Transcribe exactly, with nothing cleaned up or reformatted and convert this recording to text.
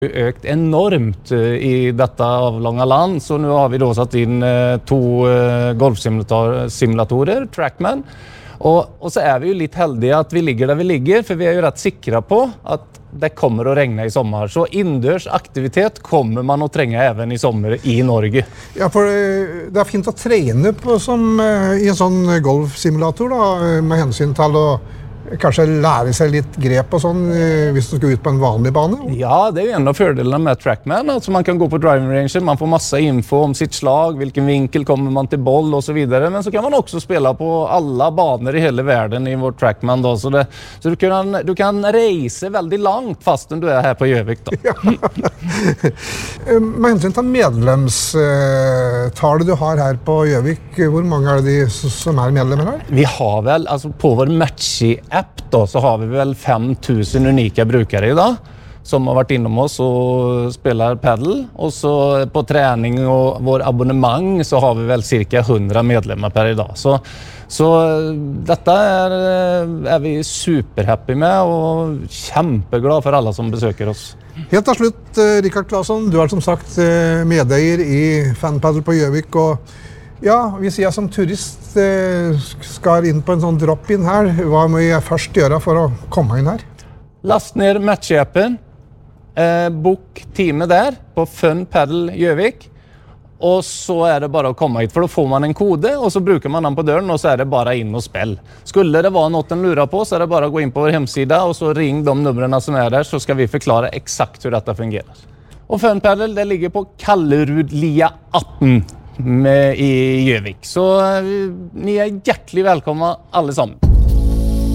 ökt enormt i detta avlånga land, så nu har vi då satt in två golfsimulatorer, Trackman. Och, och så är vi ju lite heldiga att vi ligger där vi ligger, för vi är ju rätt säkra på att det kommer att regna i sommar. Så indørs aktivitet kommer man att tränga även i sommar i Norge. Ja, for det er fint å trene på som, i en sånn golfsimulator da, med hensyn til å kanske lära sig lite grep och sån hvis du ska ut på en vanlig bana. Ja, det är ju en av fördelarna med Trackman. Alltså man kan gå på driving range, man får massa info om sitt slag, vilken vinkel kommer man till boll och så vidare. Men så kan man också spela på alla banor i hela världen i vår Trackman då. Så, det, så du kan, du kan resa väldigt långt fastän du är här på Gjøvik då. Ja. Med hänsyn till medlemstalet du har här på Gjøvik, hur många är det som är medlemmar här? Vi har väl, alltså på vår Matchy-app då, så har vi väl fem tusen unika brukare idag som har varit inom oss och spelar paddle, och så på träning och vår abonnemang så har vi väl cirka hundra medlemmar per idag. Så så detta är är vi superhappy med och kämpeglad för alla som besöker oss. Helt till slut, Rikard Claesson, du är som sagt medeier i Fanpaddle på Gjøvik, och ja, hvis jeg som turist eh, skal inn på en sånn drop-in her, hva må jeg først gjøre for å komme inn her? Last ner Matchy-appen, eh, bok time där på Fun Paddle Gjøvik, och så är det bara att komma hit, för då får man en kode och så brukar man den på dörren och så är det bara in och spel. Skulle det vara något den lurar på så är det bara att gå in på vår hemsida och så ring de numren som är där, så ska vi förklara exakt hur detta fungerar. Och Fun Paddle, det ligger på Kallerudlia arton med i Gjøvik. Så ni är hjärtligt välkomna allesammans.